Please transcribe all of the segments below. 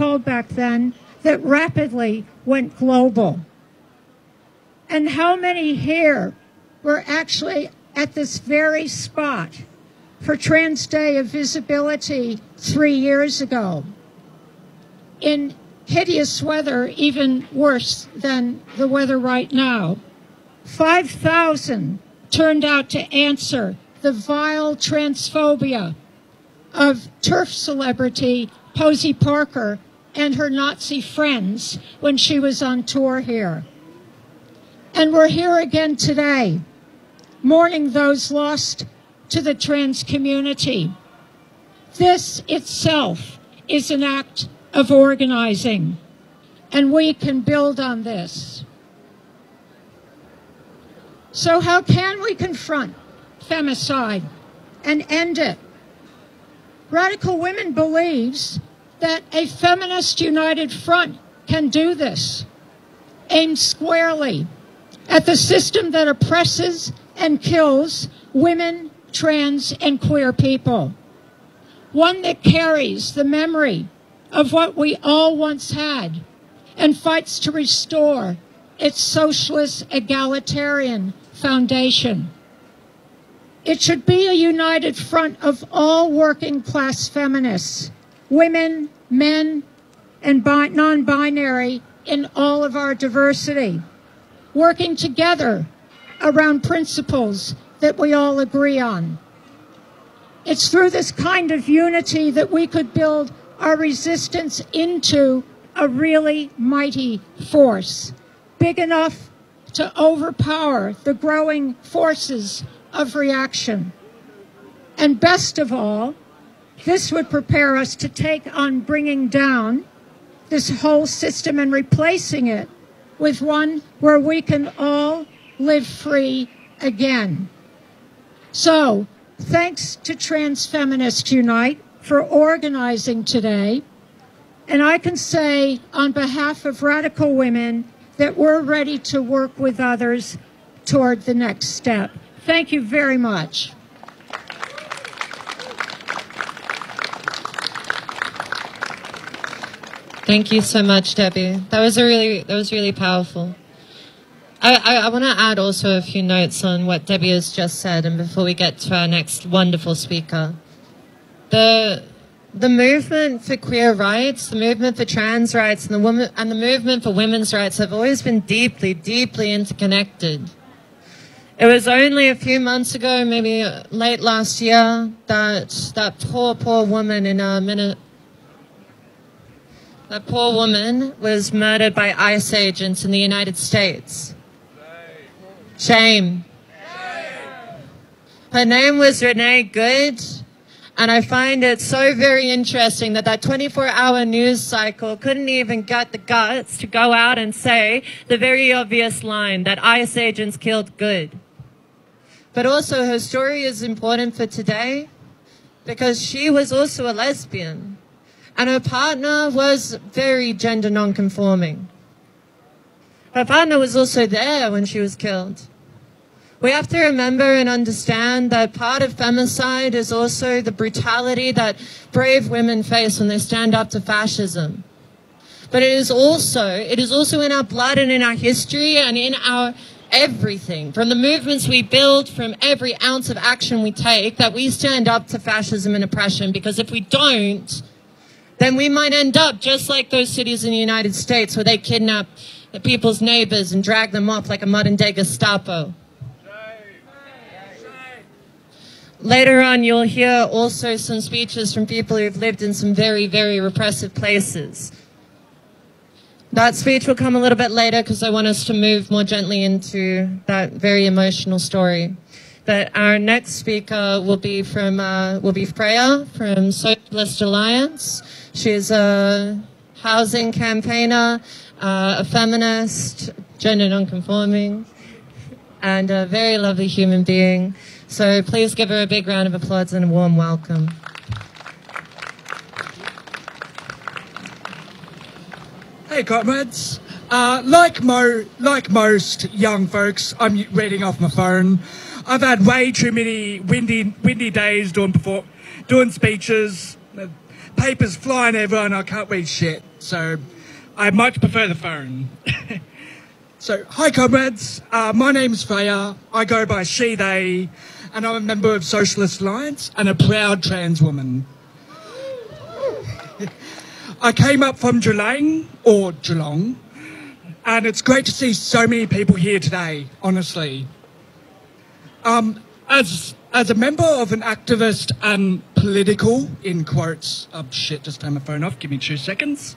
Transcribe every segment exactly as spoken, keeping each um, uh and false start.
called back then, that rapidly went global. And how many here were actually at this very spot for Trans Day of Visibility three years ago, in hideous weather, even worse than the weather right now? five thousand turned out to answer the vile transphobia of turf celebrity Posey Parker and her Nazi friends when she was on tour here. And we're here again today, mourning those lost to the trans community. This itself is an act of organizing, and we can build on this. So how can we confront femicide and end it? Radical Women believes that a feminist united front can do this, aimed squarely at the system that oppresses and kills women, trans, and queer people. One that carries the memory of what we all once had and fights to restore its socialist egalitarian foundation. It should be a united front of all working class feminists, women, men, and non-binary in all of our diversity, working together around principles that we all agree on. It's through this kind of unity that we could build our resistance into a really mighty force, big enough to overpower the growing forces of reaction. And best of all, this would prepare us to take on bringing down this whole system and replacing it with one where we can all live free again. So, thanks to Trans Feminists Unite for organizing today. And I can say on behalf of Radical Women that we're ready to work with others toward the next step. Thank you very much. Thank you so much, Debbie. That was a really that was really powerful. I, I, I want to add also a few notes on what Debbie has just said, and before we get to our next wonderful speaker. The the movement for queer rights, the movement for trans rights, and the woman and the movement for women's rights have always been deeply, deeply interconnected. It was only a few months ago, maybe late last year, that that poor, poor woman in a minute. That poor woman was murdered by ICE agents in the United States. Shame. Her name was Renee Good, and I find it so very interesting that that twenty-four hour news cycle couldn't even get the guts to go out and say the very obvious line that ICE agents killed Good. But also her story is important for today because she was also a lesbian. And her partner was very gender non-conforming. Her partner was also there when she was killed. We have to remember and understand that part of femicide is also the brutality that brave women face when they stand up to fascism. But it is also, it is also in our blood and in our history and in our everything, from the movements we build, from every ounce of action we take, that we stand up to fascism and oppression, because if we don't, then we might end up just like those cities in the United States where they kidnap the people's neighbors and drag them off like a modern-day Gestapo. Later on, you'll hear also some speeches from people who've lived in some very, very repressive places. That speech will come a little bit later because I want us to move more gently into that very emotional story. But our next speaker will be from uh, will be Freya from Socialist Alliance. She's a housing campaigner, uh, a feminist, gender non-conforming, and a very lovely human being. So please give her a big round of applause and a warm welcome. Hey comrades, uh, like mo like most young folks, I'm reading off my phone. I've had way too many windy windy days doing before, doing speeches, papers flying everywhere, and I can't read shit. so I much prefer the phone. So, hi comrades, uh, my name's Freya, I go by she, they, and I'm a member of Socialist Alliance and a proud trans woman. I came up from Geelong, or Geelong, and it's great to see so many people here today, honestly. Um, as as a member of an activist and political, in quotes, oh shit, just turn my phone off, give me two seconds.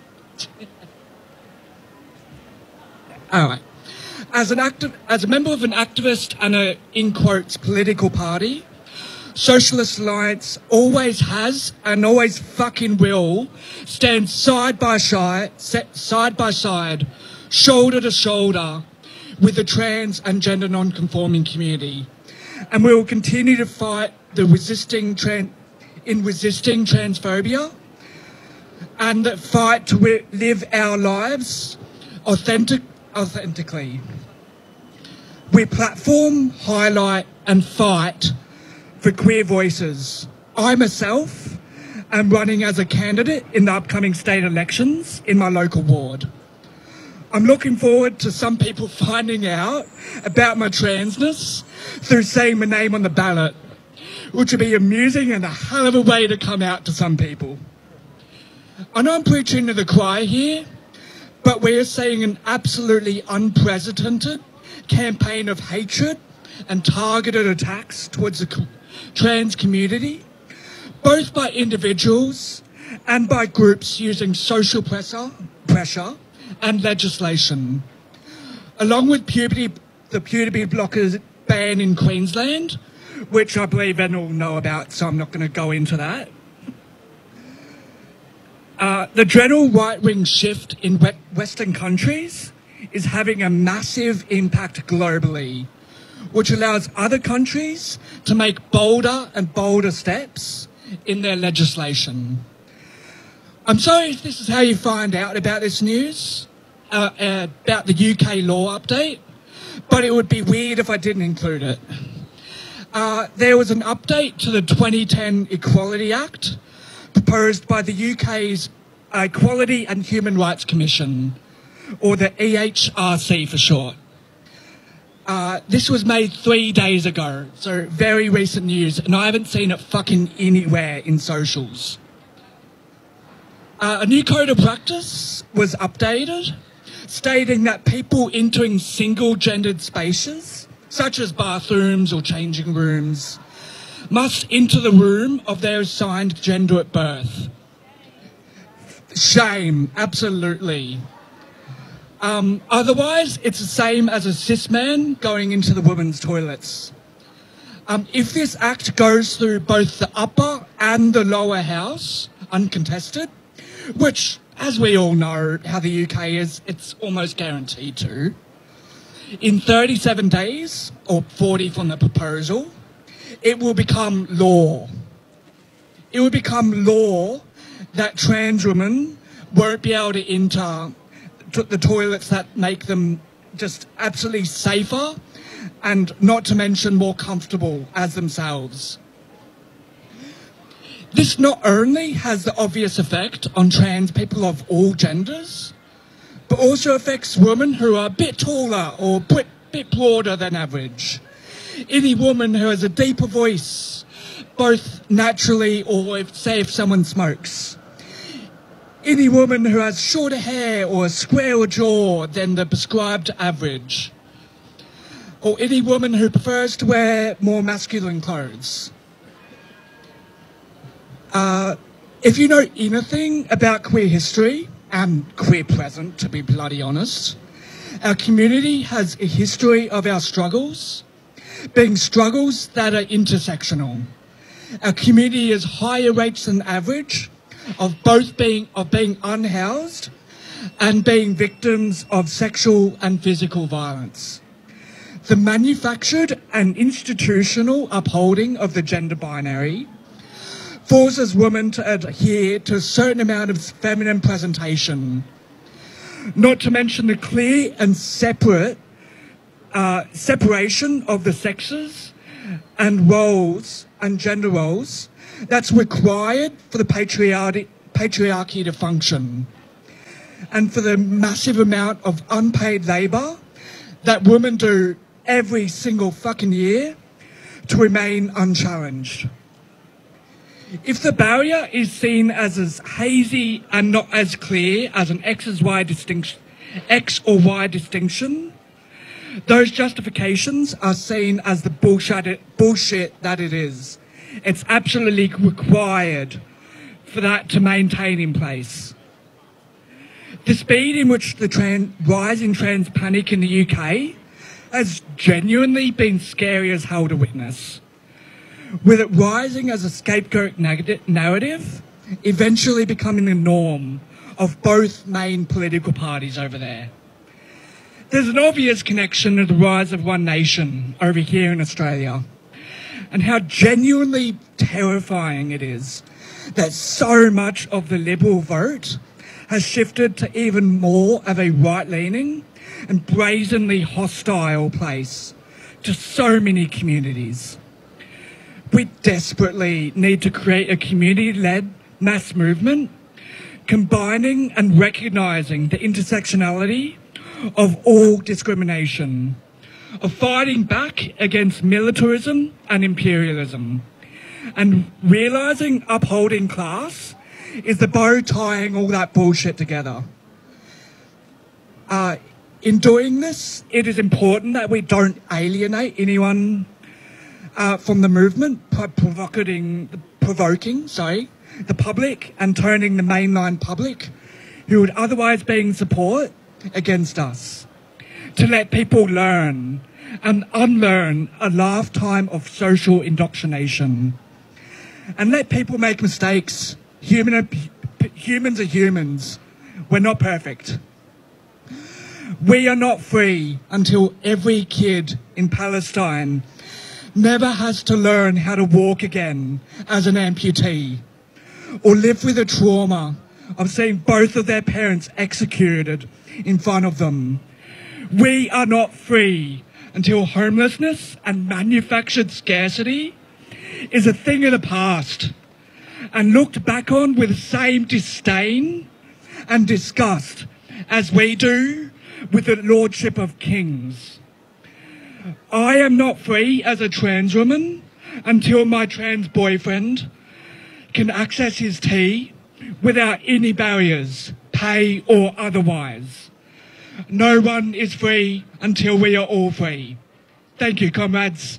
All right. As an active, as a member of an activist and a, in quotes, political party, Socialist Alliance always has and always fucking will stand side by side, side by side, shoulder to shoulder with the trans and gender non-conforming community. And we will continue to fight the resisting tran- in resisting transphobia and the fight to wi- live our lives authentic, authentically. We platform, highlight and fight for queer voices. I myself am running as a candidate in the upcoming state elections in my local ward. I'm looking forward to some people finding out about my transness through saying my name on the ballot, which would be amusing and a hell of a way to come out to some people. I know I'm preaching to the choir here, but we're seeing an absolutely unprecedented campaign of hatred and targeted attacks towards the co- trans community, both by individuals and by groups using social pressure, pressure and legislation. Along with puberty, the puberty blockers ban in Queensland, which I believe everyone will know about, so I'm not going to go into that. Uh, the general right-wing shift in Western countries is having a massive impact globally, which allows other countries to make bolder and bolder steps in their legislation. I'm sorry if this is how you find out about this news, uh, uh, about the U K law update, but it would be weird if I didn't include it. Uh, there was an update to the twenty ten Equality Act proposed by the U K's Equality and Human Rights Commission, or the E H R C for short. Uh, this was made three days ago, so very recent news, and I haven't seen it fucking anywhere in socials. Uh, a new code of practice was updated, stating that people entering single-gendered spaces, such as bathrooms or changing rooms, must enter the room of their assigned gender at birth. Shame, absolutely. Um, otherwise, it's the same as a cis man going into the women's toilets. Um, if this act goes through both the upper and the lower house, uncontested, which, as we all know how the U K is, it's almost guaranteed to, in thirty-seven days, or forty from the proposal, it will become law. It will become law that trans women won't be able to enter the toilets that make them just absolutely safer and not to mention more comfortable as themselves. This not only has the obvious effect on trans people of all genders, but also affects women who are a bit taller or a bit, bit broader than average. Any woman who has a deeper voice, both naturally or if, say if someone smokes. Any woman who has shorter hair or a squarer jaw than the prescribed average. Or any woman who prefers to wear more masculine clothes. Uh, if you know anything about queer history, and queer present, to be bloody honest, our community has a history of our struggles, being struggles that are intersectional. Our community has higher rates than average of both being of being unhoused and being victims of sexual and physical violence. The manufactured and institutional upholding of the gender binary forces women to adhere to a certain amount of feminine presentation, not to mention the clear and separate uh, separation of the sexes and roles and gender roles that's required for the patriarchy, patriarchy to function. and for the massive amount of unpaid labour that women do every single fucking year to remain unchallenged. If the barrier is seen as as hazy and not as clear as an X as Y distinction, X or Y distinction, those justifications are seen as the bullshit, bullshit that it is. It's absolutely required for that to maintain in place. The speed in which the trans, rise in trans panic in the U K has genuinely been scary as hell to witness, with it rising as a scapegoat narrative, eventually becoming the norm of both main political parties over there. There's an obvious connection to the rise of One Nation over here in Australia, and how genuinely terrifying it is that so much of the Liberal vote has shifted to even more of a right-leaning and brazenly hostile place to so many communities. We desperately need to create a community-led mass movement combining and recognising the intersectionality of all discrimination, of fighting back against militarism and imperialism, and realising upholding class is the bow tying all that bullshit together. Uh, in doing this, it is important that we don't alienate anyone uh, from the movement by provoking, provoking sorry, the public and turning the mainline public, who would otherwise be in support, against us. To let people learn and unlearn a lifetime of social indoctrination. And let people make mistakes. Human, humans are humans. We're not perfect. We are not free until every kid in Palestine never has to learn how to walk again as an amputee, or live with the trauma of seeing both of their parents executed in front of them. We are not free until homelessness and manufactured scarcity is a thing of the past and looked back on with the same disdain and disgust as we do with the lordship of kings. I am not free as a trans woman until my trans boyfriend can access his tea without any barriers, pay or otherwise. No one is free until we are all free. Thank you, comrades.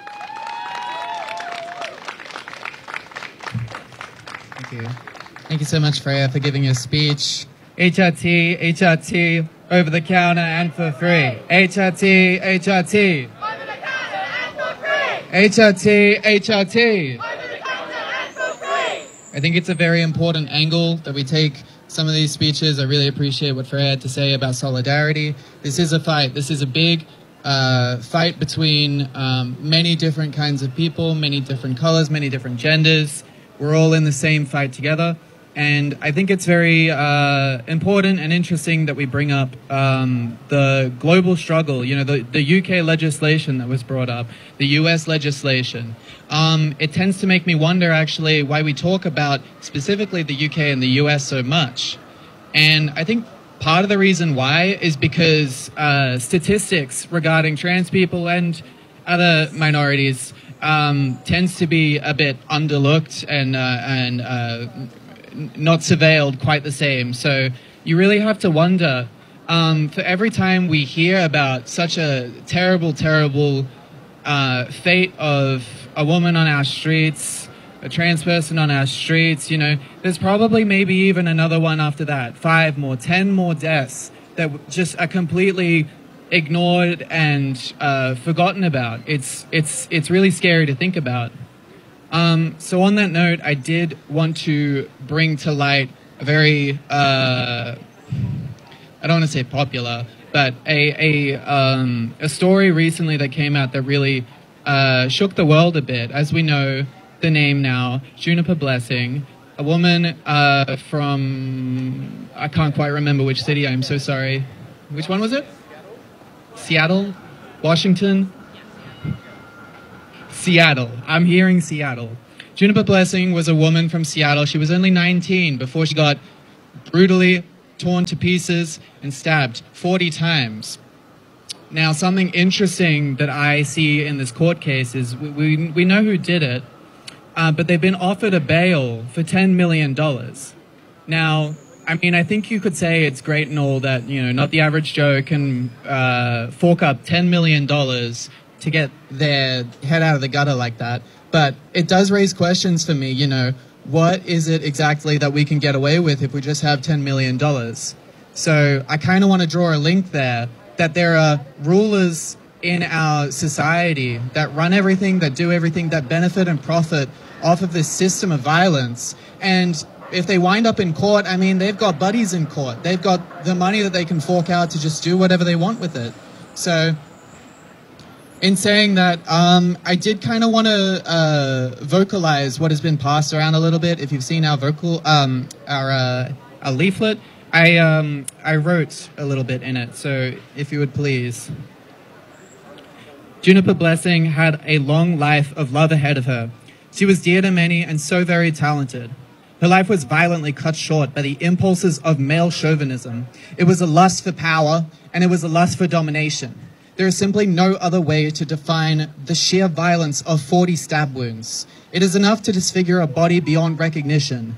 Thank you. Thank you so much, Freya, for giving your speech. H R T, H R T, over the counter and for free. H R T, H R T. Over the counter and for free. H R T, H R T. Over the counter and for free. I think it's a very important angle that we take some of these speeches. I really appreciate what Freya had to say about solidarity. This is a fight. This is a big uh, fight between um, many different kinds of people, many different colors, many different genders. We're all in the same fight together. And I think it's very uh, important and interesting that we bring up um, the global struggle, you know, the, the U K legislation that was brought up, the U S legislation. Um, it tends to make me wonder, actually, why we talk about specifically the U K and the U S so much. And I think part of the reason why is because uh, statistics regarding trans people and other minorities um, tends to be a bit underlooked and, uh, and uh, not surveilled quite the same. So you really have to wonder, um, for every time we hear about such a terrible, terrible uh, fate of a woman on our streets, a trans person on our streets, you know, there's probably maybe even another one after that, five more, ten more deaths that just are completely ignored and uh, forgotten about. It's, it's, it's really scary to think about. Um, so on that note, I did want to bring to light a very, uh, I don't want to say popular, but a, a, um, a story recently that came out that really uh, shook the world a bit. As we know, the name now, Juniper Blessing, a woman uh, from, I can't quite remember which city, I'm so sorry. Which one was it? Seattle? Washington? Seattle. I'm hearing Seattle. Juniper Blessing was a woman from Seattle. She was only nineteen before she got brutally torn to pieces, and stabbed forty times. Now, something interesting that I see in this court case is we, we, we know who did it, uh, but they've been offered a bail for ten million dollars. Now, I mean, I think you could say it's great and all that, you know, not the average Joe can uh, fork up ten million dollars to get their head out of the gutter like that. But it does raise questions for me, you know, what is it exactly that we can get away with if we just have ten million dollars? So I kind of want to draw a link there, that there are rulers in our society that run everything, that do everything, that benefit and profit off of this system of violence. And if they wind up in court, I mean, they've got buddies in court. They've got the money that they can fork out to just do whatever they want with it. So in saying that, um, I did kind of want to uh, vocalize what has been passed around a little bit. If you've seen our vocal, um, our, uh, our leaflet, I, um, I wrote a little bit in it, so if you would please. Juniper Blessing had a long life of love ahead of her. She was dear to many and so very talented. Her life was violently cut short by the impulses of male chauvinism. It was a lust for power, and it was a lust for domination. There is simply no other way to define the sheer violence of forty stab wounds. It is enough to disfigure a body beyond recognition.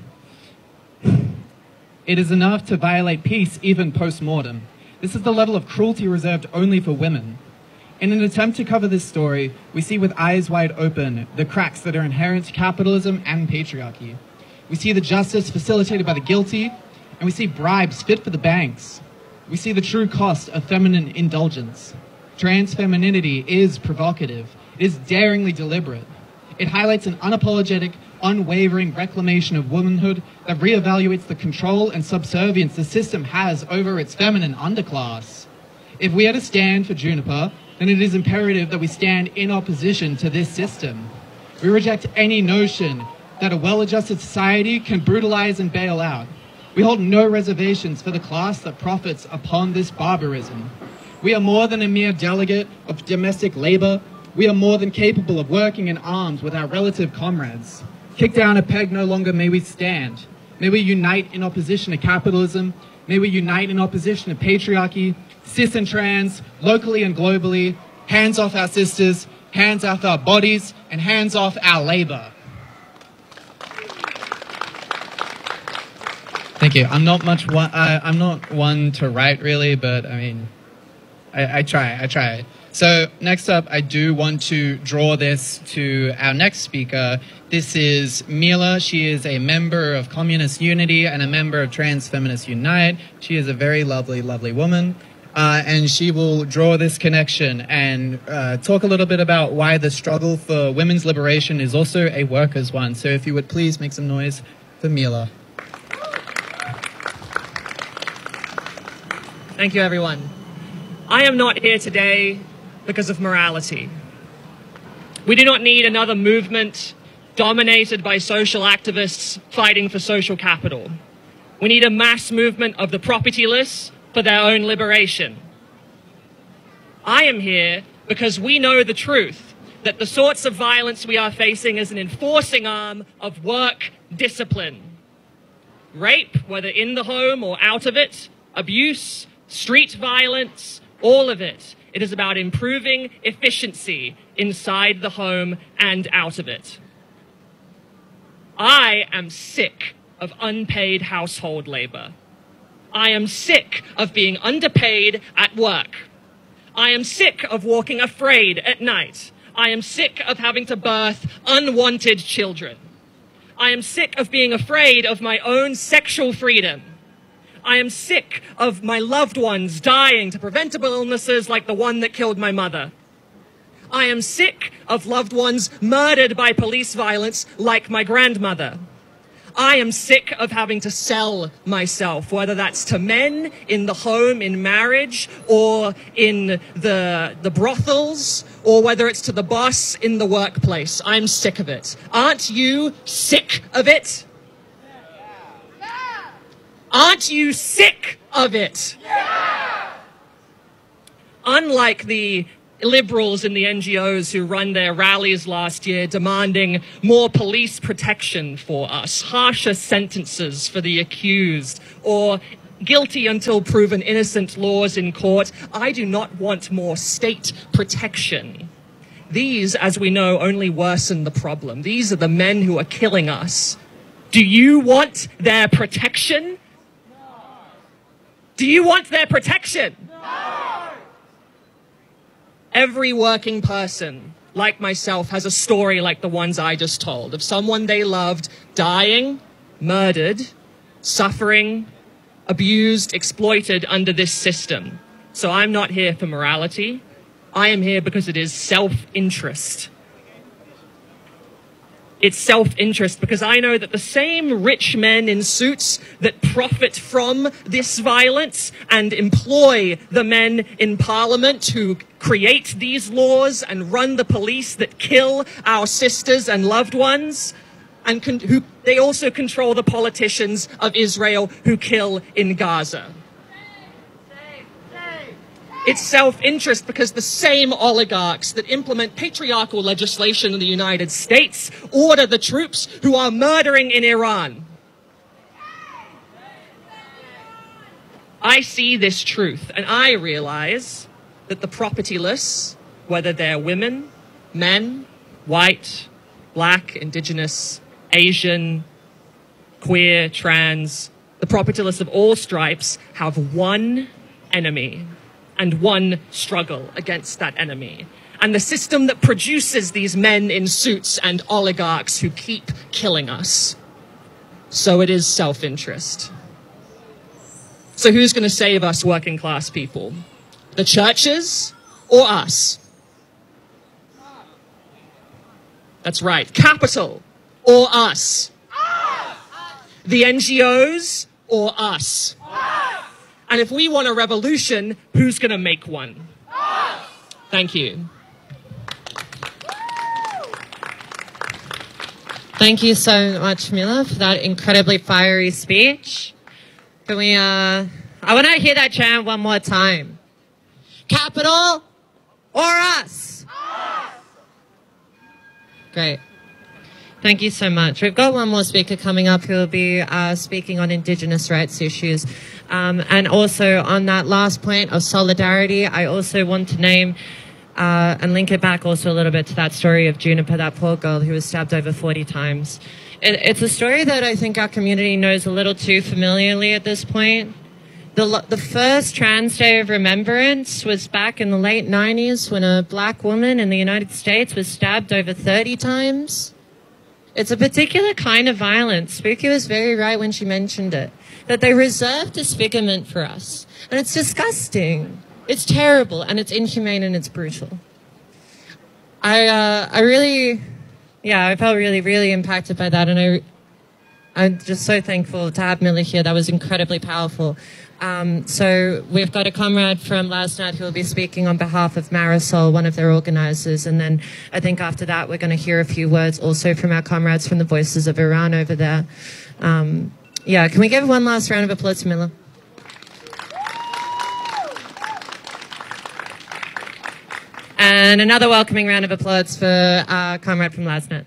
It is enough to violate peace, even post-mortem. This is the level of cruelty reserved only for women. In an attempt to cover this story, we see with eyes wide open the cracks that are inherent to capitalism and patriarchy. We see the justice facilitated by the guilty, and we see bribes fit for the banks. We see the true cost of feminine indulgence. Trans femininity is provocative. It is daringly deliberate. It highlights an unapologetic, unwavering reclamation of womanhood that reevaluates the control and subservience the system has over its feminine underclass. If we are to stand for Juniper, then it is imperative that we stand in opposition to this system. We reject any notion that a well-adjusted society can brutalize and bail out. We hold no reservations for the class that profits upon this barbarism. We are more than a mere delegate of domestic labor. We are more than capable of working in arms with our relative comrades. Kick down a peg, no longer may we stand. May we unite in opposition to capitalism. May we unite in opposition to patriarchy, cis and trans, locally and globally. Hands off our sisters, hands off our bodies, and hands off our labor. Thank you. I'm not much one, uh, I'm not one to write really, but I mean, I, I try, I try. So next up, I do want to draw this to our next speaker. This is Mila. She is a member of Communist Unity and a member of Trans Feminists Unite. She is a very lovely, lovely woman. Uh, and she will draw this connection and uh, talk a little bit about why the struggle for women's liberation is also a workers' one. So if you would please make some noise for Mila. Thank you, everyone. I am not here today because of morality. We do not need another movement dominated by social activists fighting for social capital. We need a mass movement of the propertyless for their own liberation. I am here because we know the truth, that the sorts of violence we are facing is an enforcing arm of work discipline. Rape, whether in the home or out of it, abuse, street violence, all of it. It is about improving efficiency inside the home and out of it. I am sick of unpaid household labor. I am sick of being underpaid at work. I am sick of walking afraid at night. I am sick of having to birth unwanted children. I am sick of being afraid of my own sexual freedom. I am sick of my loved ones dying to preventable illnesses like the one that killed my mother. I am sick of loved ones murdered by police violence like my grandmother. I am sick of having to sell myself, whether that's to men in the home, in marriage, or in the, the brothels, or whether it's to the boss in the workplace. I'm sick of it. Aren't you sick of it? Aren't you sick of it? Yeah! Unlike the liberals and the N G Os who run their rallies last year demanding more police protection for us, harsher sentences for the accused, or guilty until proven innocent laws in court. I do not want more state protection. These, as we know, only worsen the problem. These are the men who are killing us. Do you want their protection? No. Do you want their protection? No. Every working person, like myself, has a story like the ones I just told, of someone they loved dying, murdered, suffering, abused, exploited under this system. So I'm not here for morality. I am here because it is self-interest. It's self-interest because I know that the same rich men in suits that profit from this violence and employ the men in parliament who create these laws and run the police that kill our sisters and loved ones, and con- who they also control the politicians of Israel who kill in Gaza. It's self-interest because the same oligarchs that implement patriarchal legislation in the United States order the troops who are murdering in Iran. I see this truth and I realize that the propertyless, whether they're women, men, white, black, indigenous, Asian, queer, trans, the propertyless of all stripes have one enemy and one struggle against that enemy. And the system that produces these men in suits and oligarchs who keep killing us. So it is self-interest. So who's going to save us working class people? The churches or us? That's right. Capital or us? The N G Os or us? And if we want a revolution, who's going to make one? Thank you. Thank you so much, Mila, for that incredibly fiery speech. Can we, uh, I want to hear that chant one more time. Capital or us? Great. Thank you so much. We've got one more speaker coming up who will be uh, speaking on Indigenous rights issues. Um, and also on that last point of solidarity, I also want to name uh, and link it back also a little bit to that story of Juniper, that poor girl who was stabbed over forty times. It, it's a story that I think our community knows a little too familiarly at this point. The, the first Trans Day of Remembrance was back in the late nineties when a black woman in the United States was stabbed over thirty times. It's a particular kind of violence. Spooky was very right when she mentioned it, that they reserve disfigurement for us. And it's disgusting. It's terrible, and it's inhumane, and it's brutal. I, uh, I really, yeah, I felt really, really impacted by that, and I, I'm just so thankful to have Mila here. That was incredibly powerful. Um, so we've got a comrade from LASNAT who will be speaking on behalf of Marisol, one of their organizers. And then I think after that, we're going to hear a few words also from our comrades from the Voices of Iran over there. Um, yeah, can we give one last round of applause to Mila? And another welcoming round of applause for our comrade from LASNAT.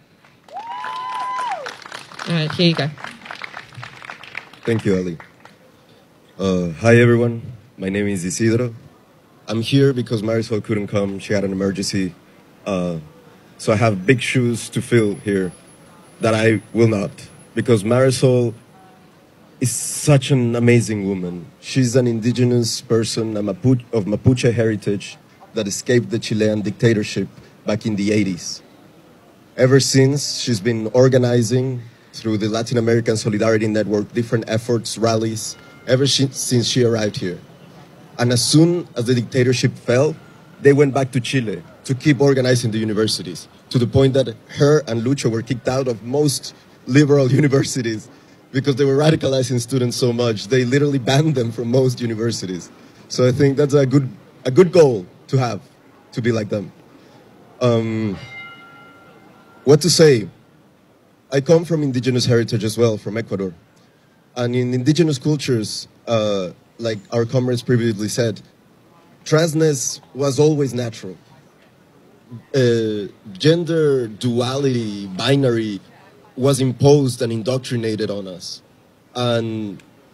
All right, here you go. Thank you, Ali. Uh, hi, everyone. My name is Isidro. I'm here because Marisol couldn't come. She had an emergency. Uh, so I have big shoes to fill here that I will not. Because Marisol is such an amazing woman. She's an indigenous person a Mapu- of Mapuche heritage that escaped the Chilean dictatorship back in the eighties. Ever since, she's been organizing through the Latin American Solidarity Network different efforts, rallies, ever since she arrived here. And as soon as the dictatorship fell, they went back to Chile to keep organizing the universities, to the point that her and Lucho were kicked out of most liberal universities because they were radicalizing students so much. They literally banned them from most universities. So I think that's a good, a good goal to have, to be like them. Um, what to say? I come from indigenous heritage as well, from Ecuador. And in indigenous cultures, uh, like our comrades previously said, transness was always natural. Uh, gender duality, binary, was imposed and indoctrinated on us. And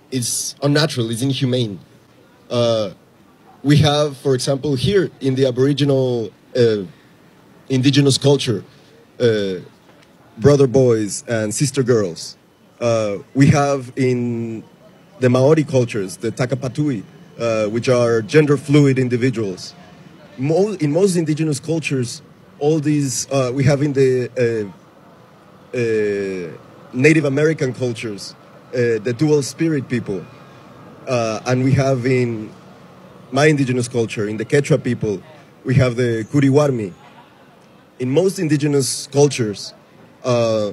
is unnatural, is inhumane. Uh, we have, for example, here in the Aboriginal uh, indigenous culture, uh, brother boys and sister girls. Uh, we have in the Maori cultures, the Takapatui, uh, which are gender fluid individuals. Mo in most indigenous cultures, all these, uh, we have in the uh, uh, Native American cultures, uh, the dual spirit people. Uh, and we have in my indigenous culture, in the Quechua people, we have the Kuriwarmi. In most indigenous cultures, uh,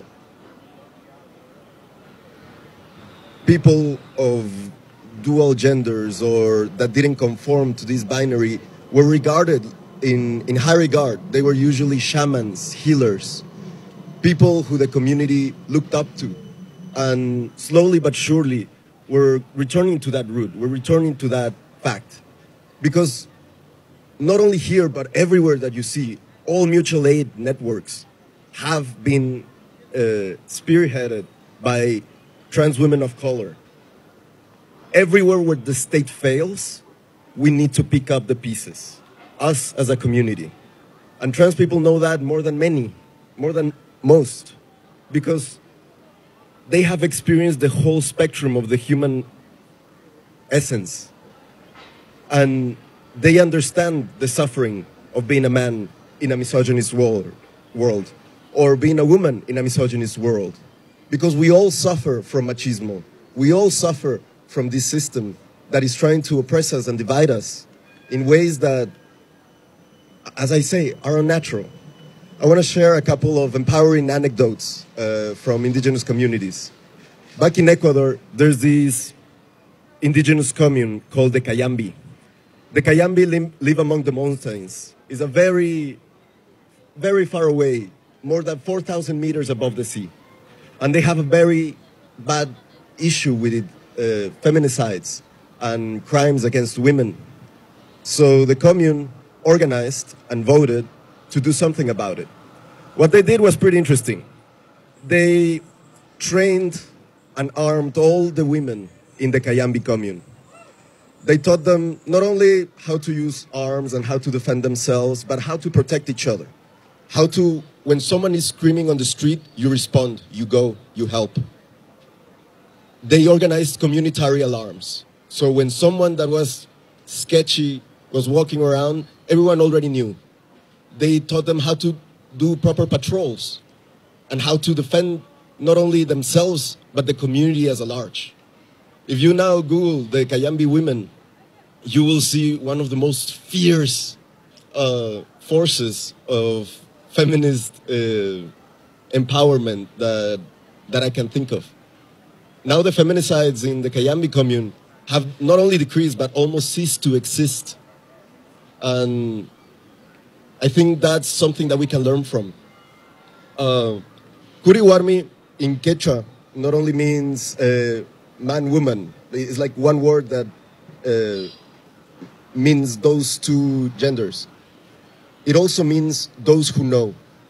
people of dual genders or that didn't conform to this binary were regarded in, in high regard. They were usually shamans, healers, people who the community looked up to. And slowly but surely, we're returning to that root. We're returning to that fact. Because not only here, but everywhere that you see, all mutual aid networks have been uh, spearheaded by trans women of color. Everywhere where the state fails, we need to pick up the pieces, us as a community. And trans people know that more than many, more than most, because they have experienced the whole spectrum of the human essence. And they understand the suffering of being a man in a misogynist world, world, or being a woman in a misogynist world. Because we all suffer from machismo. We all suffer from this system that is trying to oppress us and divide us in ways that, as I say, are unnatural. I want to share a couple of empowering anecdotes uh, from indigenous communities. Back in Ecuador, there's this indigenous commune called the Cayambi. The Cayambi li live among the mountains. It's a very, very far away, more than four thousand meters above the sea. And they have a very bad issue with it, uh, feminicides and crimes against women. So the commune organized and voted to do something about it. What they did was pretty interesting. They trained and armed all the women in the Cayambi commune. They taught them not only how to use arms and how to defend themselves, but how to protect each other. How to, when someone is screaming on the street, you respond, you go, you help. They organized communitary alarms. So when someone that was sketchy was walking around, everyone already knew. They taught them how to do proper patrols and how to defend not only themselves, but the community as a large. If you now Google the Cayambi women, you will see one of the most fierce uh, forces of feminist uh, empowerment that, that I can think of. Now the feminicides in the Cayambi commune have not only decreased, but almost ceased to exist. And I think that's something that we can learn from. Uh, Kuriwarmi in Quechua not only means uh, man, woman. It's like one word that uh, means those two genders. It also means those who know.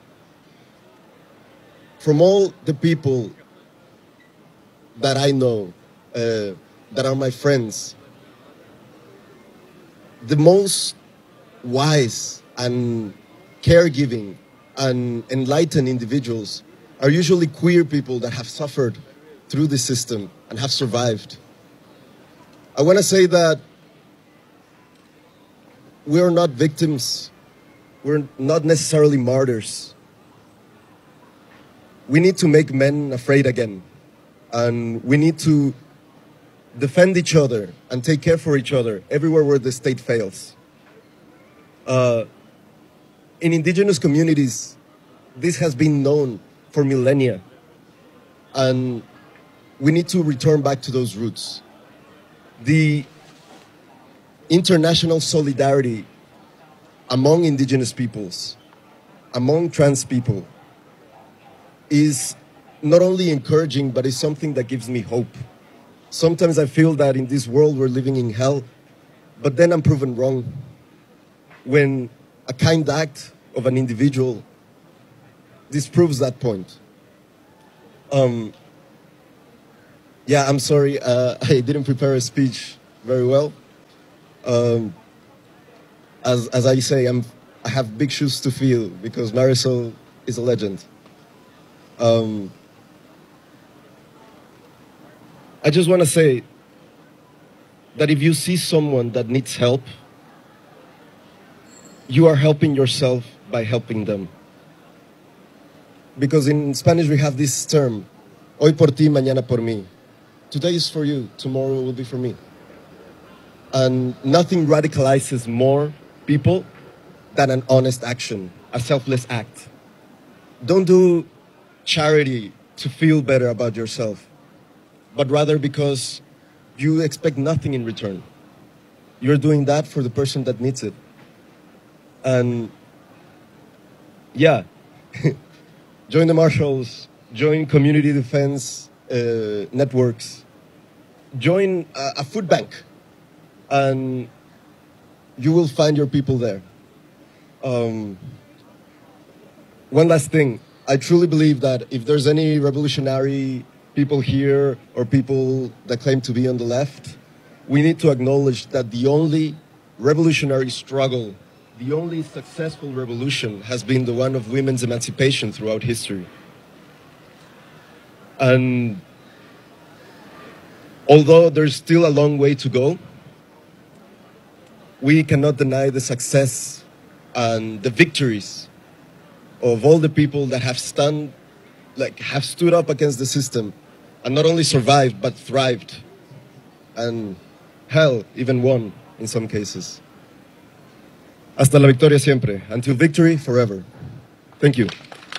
From all the people that I know, uh, that are my friends, the most wise and caregiving and enlightened individuals are usually queer people that have suffered through the system and have survived. I want to say that we're not victims. We're not necessarily martyrs. We need to make men afraid again. And we need to defend each other and take care for each other everywhere where the state fails. Uh, in indigenous communities, this has been known for millennia. And we need to return back to those roots. The international solidarity among indigenous peoples, among trans people, is not only encouraging, but is something that gives me hope. Sometimes I feel that in this world we're living in hell, but then I'm proven wrong. When a kind act of an individual disproves that point. Um, yeah, I'm sorry. Uh, I didn't prepare a speech very well. Um, as as I say, I'm I have big shoes to fill because Marisol is a legend. Um, I just want to say that if you see someone that needs help, you are helping yourself by helping them. Because in Spanish we have this term, hoy por ti, mañana por mí. Today is for you, tomorrow will be for me. And nothing radicalizes more people than an honest action, a selfless act. Don't do charity to feel better about yourself, but rather because you expect nothing in return. You're doing that for the person that needs it. And yeah, join the marshals, join community defense uh, networks, join a, a food bank, and you will find your people there. Um, one last thing, I truly believe that if there's any revolutionary people here or people that claim to be on the left, we need to acknowledge that the only revolutionary struggle, the only successful revolution has been the one of women's emancipation throughout history. And although there's still a long way to go, we cannot deny the success and the victories of all the people that have stand, like have stood up against the system and not only survived but thrived, and hell, even won in some cases. Hasta la victoria siempre. Until victory, forever. Thank you.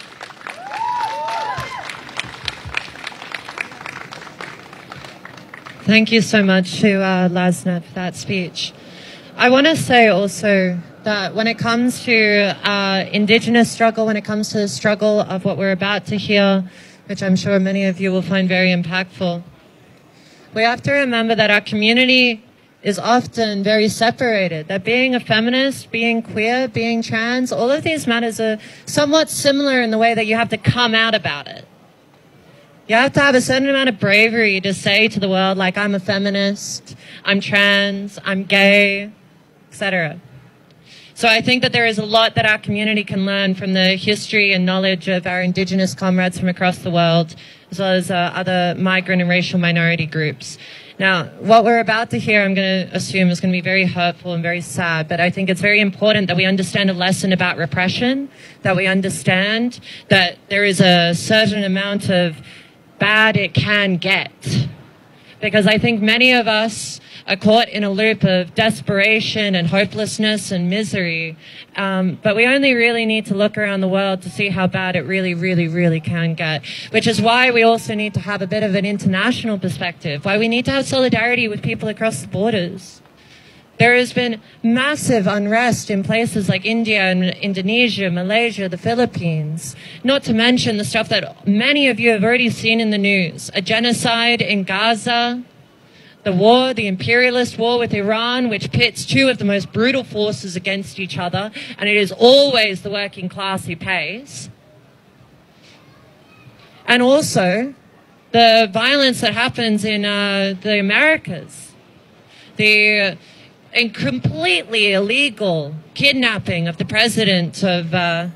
Thank you so much to uh, Lasna for that speech. I want to say also that when it comes to uh, Indigenous struggle, when it comes to the struggle of what we're about to hear, which I'm sure many of you will find very impactful, we have to remember that our community is often very separated, that being a feminist, being queer, being trans, all of these matters are somewhat similar in the way that you have to come out about it. You have to have a certain amount of bravery to say to the world, like, I'm a feminist, I'm trans, I'm gay, et cetera. So I think that there is a lot that our community can learn from the history and knowledge of our Indigenous comrades from across the world, as well as uh, other migrant and racial minority groups. Now, what we're about to hear, I'm going to assume, is going to be very hurtful and very sad, but I think it's very important that we understand a lesson about repression, that we understand that there is a certain amount of bad it can get. Because I think many of us are caught in a loop of desperation and hopelessness and misery, um, but we only really need to look around the world to see how bad it really, really, really can get, which is why we also need to have a bit of an international perspective, why we need to have solidarity with people across the borders. There has been massive unrest in places like India and Indonesia, Malaysia, the Philippines, not to mention the stuff that many of you have already seen in the news, a genocide in Gaza, the war, the imperialist war with Iran, which pits two of the most brutal forces against each other, and it is always the working class who pays. And also the violence that happens in uh, the Americas, the and completely illegal kidnapping of the president of uh,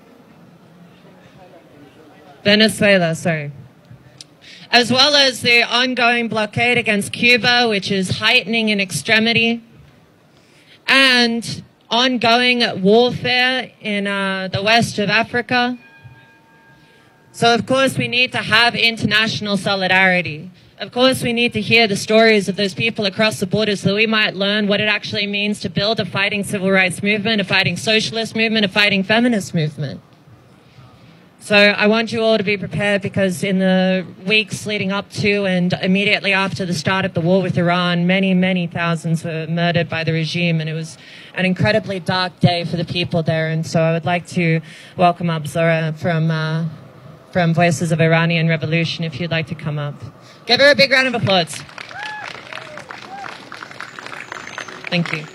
Venezuela, sorry. As well as the ongoing blockade against Cuba, which is heightening in extremity, and ongoing warfare in uh, the west of Africa. So, of course, we need to have international solidarity. Of course, we need to hear the stories of those people across the border so that we might learn what it actually means to build a fighting civil rights movement, a fighting socialist movement, a fighting feminist movement. So I want you all to be prepared, because in the weeks leading up to and immediately after the start of the war with Iran, many, many thousands were murdered by the regime, and it was an incredibly dark day for the people there. And so I would like to welcome up Zora from, uh, from Voices of Iranian Revolution, if you'd like to come up. Give her a big round of applause. Thank you.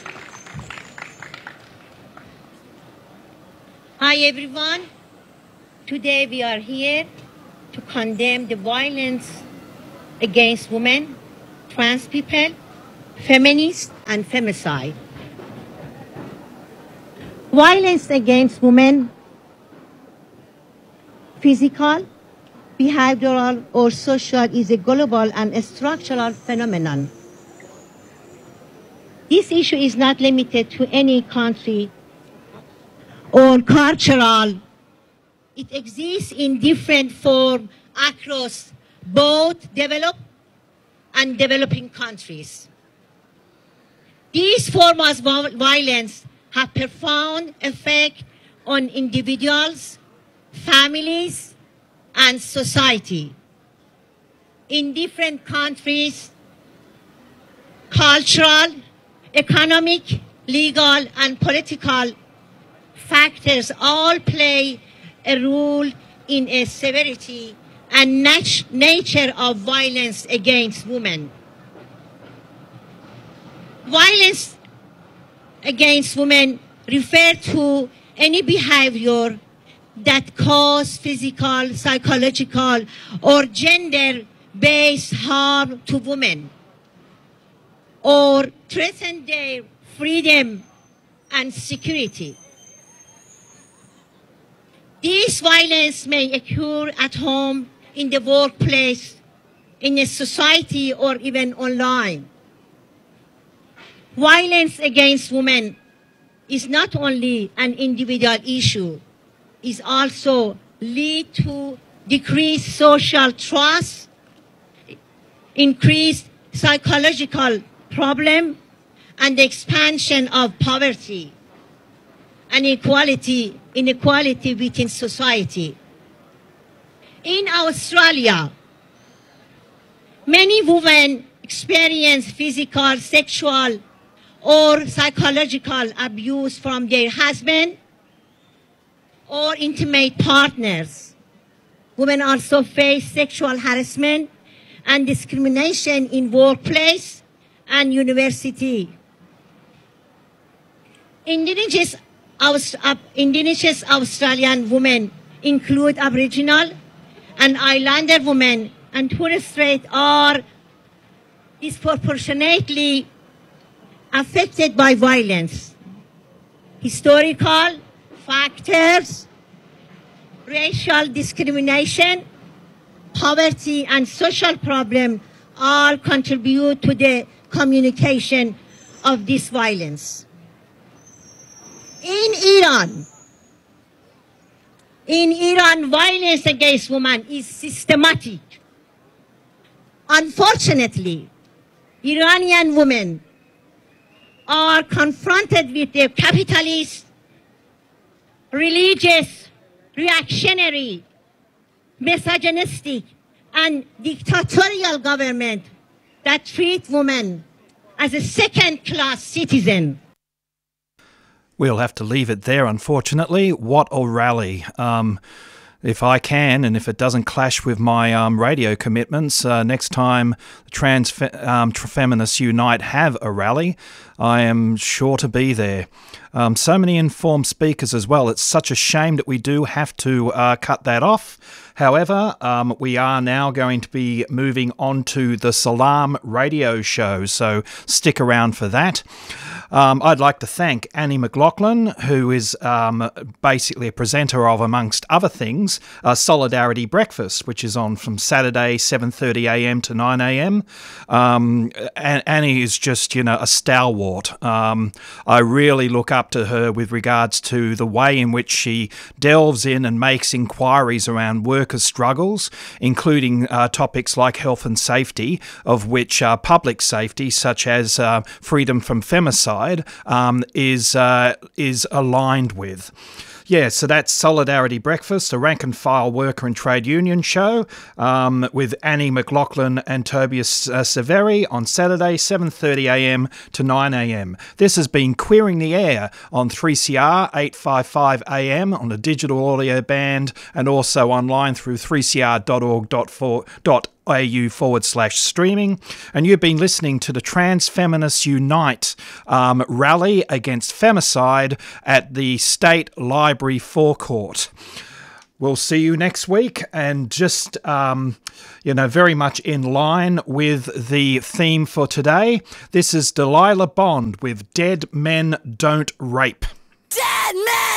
Hi, everyone. Today we are here to condemn the violence against women, trans people, feminists, and femicide. Violence against women, physical, behavioral, or social, is a global and a structural phenomenon. This issue is not limited to any country or cultural. It exists in different forms across both developed and developing countries. These forms of violence have profound effect on individuals, families, and society. In different countries, cultural, economic, legal, and political factors all play a role in a severity and nat- nature of violence against women. Violence against women refer to any behavior that cause physical, psychological, or gender-based harm to women, or threaten their freedom and security. This violence may occur at home, in the workplace, in a society, or even online. Violence against women is not only an individual issue, it also leads to decreased social trust, increased psychological problem, and the expansion of poverty and inequality, inequality within society. In Australia, many women experience physical, sexual, or psychological abuse from their husband or intimate partners. Women also face sexual harassment and discrimination in workplace and university. Indigenous, Aus uh, Indigenous Australian women include Aboriginal and Islander women, and Torres Strait are disproportionately affected by violence. Historical factors, racial discrimination, poverty, and social problems all contribute to the communication of this violence. In Iran, in Iran, violence against women is systematic. Unfortunately, Iranian women are confronted with the capitalist, religious, reactionary, misogynistic, and dictatorial government that treat women as a second-class citizen. We'll have to leave it there, unfortunately. What a rally. Um, if I can, and if it doesn't clash with my um, radio commitments, uh, next time Trans Fe- um, Feminists Unite have a rally, I am sure to be there. Um, so many informed speakers as well. It's such a shame that we do have to uh, cut that off. However, um, we are now going to be moving on to the Salam radio show, so stick around for that. Um, I'd like to thank Annie McLaughlin, who is um, basically a presenter of, amongst other things, uh, Solidarity Breakfast, which is on from Saturday, seven thirty a m to nine a m Um, Annie is just, you know, a stalwart. Um, I really look up to her with regards to the way in which she delves in and makes inquiries around workers' struggles, including uh, topics like health and safety, of which uh, public safety, such as uh, freedom from femicide, um, is uh, is aligned with. Yeah, so that's Solidarity Breakfast, a rank and file worker and trade union show um, with Annie McLaughlin and Tobias uh, Severi on Saturday, seven thirty a m to nine a m This has been Queering the Air on three C R eight fifty-five A M on the digital audio band, and also online through three c r dot org dot A U forward slash streaming. And you've been listening to the Trans Feminists Unite um, rally against femicide at the State Library forecourt. we'll see you next week. And just, um, you know, very much in line with the theme for today, this is Delilah Bond with Dead Men Don't Rape. Dead Men!